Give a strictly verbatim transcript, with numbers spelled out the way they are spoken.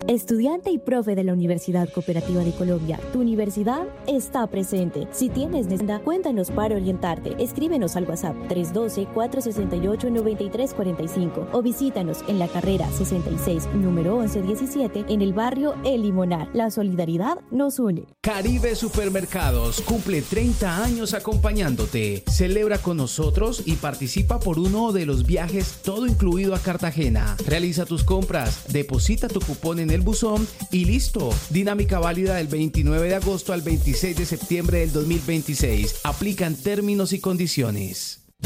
Estudiante y profe de la Universidad Cooperativa de Colombia, tu universidad está presente. Si tienes necesidad, cuéntanos para orientarte. Escríbenos al WhatsApp tres uno dos, cuatro seis ocho, nueve tres cuatro cinco o visítanos en la carrera sesenta y seis, número once diecisiete, en el barrio El Limonar. La solidaridad nos une. Caribe Supermercados cumple treinta años acompañándote. Celebra con nosotros y participa por uno de los viajes todo incluido a Cartagena. Realiza tus compras, deposita tu cupón en el buzón y listo. Dinámica válida del veintinueve de agosto al veintiséis de septiembre del dos mil veintiséis. Aplican términos y condiciones.